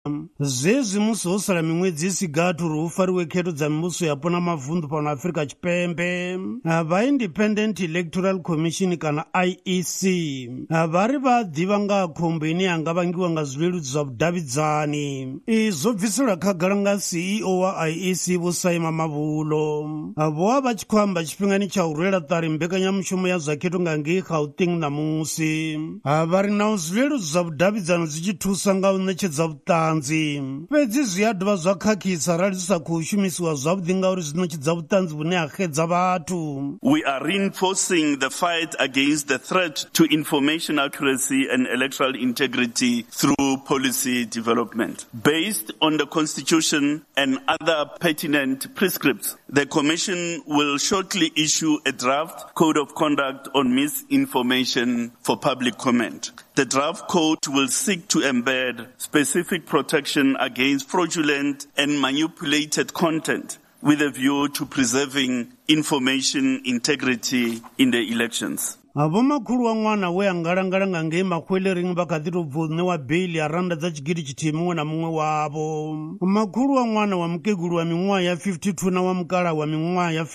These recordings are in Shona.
Zvezvi musi wosara mimwedzi isigatu rufariwe kheto dza mimbuso yapo namavhundu pano Afrika Chipembe. Independent Electoral Commission kana IEC vari vadhiva nga khombo ine yangavangiwa nga zvileludzi zva vudavhidzani. Izvo bvisira khagala nga CEO wa IEC Vho Saima Mavulo vova vachikwamba chipingani cha urwela tari mbekanyamushumo ya zva kheto nga ngei Gauteng namusi. Vari nawo zvileludzi zva vudavhidzani zichitusa nga u ṋetshedza vhuṱanzi. Fhedzi zwi a dovha zwa khakhisa arali zwi sa khou shumisiwa zwavhuḓi ngauri zwi ṋetshedza vhuṱanzi vhune ha xedza vhathu. We are reinforcing the fight against the threat to information accuracy and electoral integrity through policy development. Based on the Constitution and other pertinent prescripts, the Commission will shortly issue a draft Code of Conduct on misinformation for public comment. The draft code will seek to embed specific protection against fraudulent and manipulated content with a view to preserving information integrity in the elections. Vomakuru wa n'wana we angalangala nga ngei makhwelering va khati to bvunewa beli ya randa dza chigidi chithihi muṅwe na muṅwe wavo. Makhulu wa n'wana wa mukegulu wa miṅwaha ya 52 na wa mukala wa miṅwaha ya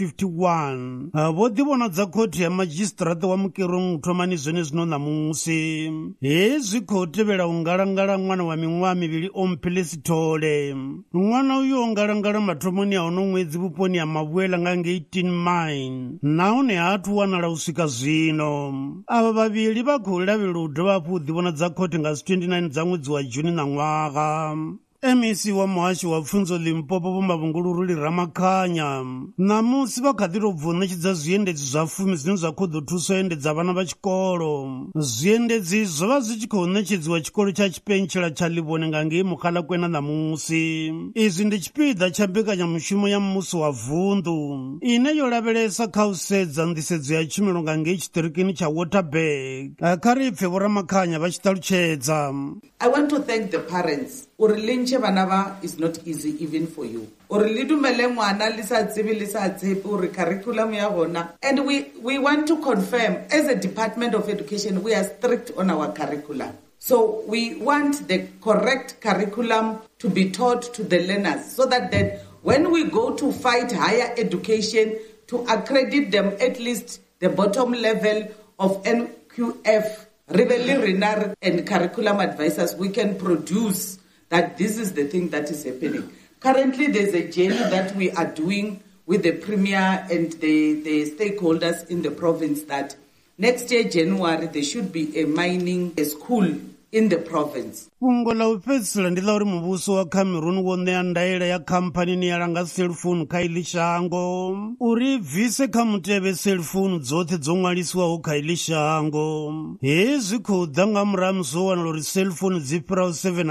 51 vo ḓivhona dza khothe ya madzhisiṱiraṱa wa mukerong u thomani zwene zwino namusi. Hezwi khou tevhela u ngalangala ṅwana wa miṅwaha mivhili o Mphelesithole. Ṅwana uyo o ngalangala mathomoni a uno ṅwedzi vhuponi ha Mavhuela nga ngei Tin Mine nahone ha athu wanala u swika zwino. Ava vhavhili va khou lavhelelwa u dovha hafhu u ḓivhona dza khothe nga 29 dza ṅwedzi wa Juni na ṅwaha. MEC wa muhasho wa pfunzo Limpopo Vho Mavhunguluruli Ramakhanya namusi va kha ḓi tou bva u ṋetshedza zwiendedzi zwa 10 zwine zwa khou ḓo thusa u endedza vhana vha tshikolo. Zwiendedzi zwo vha zwi tshi khou ṋetshedziwa tshikolo tsha Tshipentshela tsha Ḽivhone nga ngei Mokgalakwena namusi. Izwi ndi tshipiḓa tsha mbekanyamushumo ya muvhuso wa vunḓu ine yo lavhelesa kha u sedza nḓisedzo ya tshumelo nga ngei tshiṱirikini tsha Waterberg. Kha ri pfe Vho Ramakhanya vha tshi ṱalutshedza. I want to thank the parents. Uri linche banaba is not easy even for you. Uri lidumele ngwana lisa tsebe lisa tshepe uri curriculum ya gona. And we want to confirm as a Department of Education we are strict on our curriculum. So we want the correct curriculum to be taught to the learners so that when we go to fight higher education to accredit them at least the bottom level of NQF, Rinar and curriculum advisors, we can produce that this is the thing that is happening. Currently, there's a journey that we are doing with the Premier and the stakeholders in the province that next year, January, there should be a mining school in the province. Fungo la u fhedzisela ndi ḽa uri muvhuso wa Cameroon wo ṋea ndaela ya khamphani ya langa cellphone kha iḽi shango uri bvise kha mutevhe cellphone dzoṱhe dzo ṅwalisiwaho kha iḽi shango. Hezwi khou ḓa nga murahu musi ho wanala uri cellphone dzi fhiraho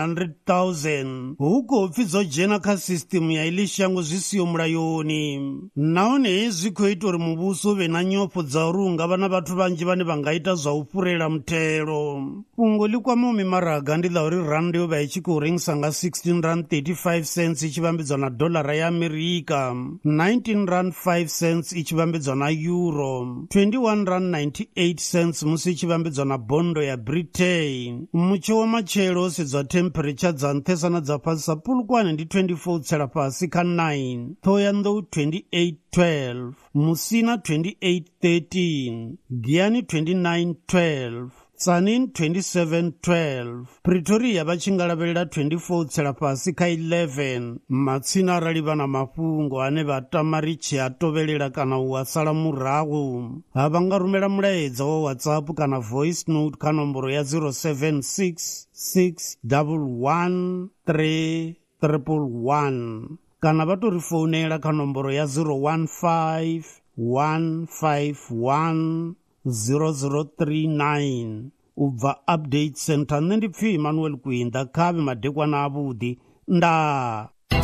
700,000 hu khou pfi dzo dzhena kha system ya iḽi shango zwi siho mulayoni. Nahone hezwi khou ita uri muvhuso u vhe na nyofho dza uri hu nga vha na vhathu vhanzhi vhane vha nga ita zwa u fhurela muthelo. Fungo ḽi kwamaho mimaraga ndi ḽa uri rand yo vha i tshi khou rengisa nga 16 rand 35 cents i tshi vhambedzwa na dolara ya Amerika, 19 rand 5 cents i tshi vhambedzwa na euro, 21 rand 98 cents musi i tshi vhambedzwa na bondo ya Britain. Mutsho wa matshelo o sedzwa temperature dza nṱhesa na dza fhasisa Polokwane ndi 24 tsela fhasi kha 9, Thohoyandou 28 12, Musina 28 13, Giyani 29 12, Tsanin 27-12, Pretoria vha tshi nga lavhelela 24 tsela fhasi kha 11. Matsina arali vha na mafhungo ane vha tama ri tshi a tovhelela kana u a sala murahu, vha nga rumela mulaedza wa WhatsApp kana voice note kha nomboro ya 076 611 3111 kana vha tori founela kha nomboro ya 015 151 0039. Ubva update center nne ndi pfi Emmanuel Kwinda khabe madekwana avhuḓi nda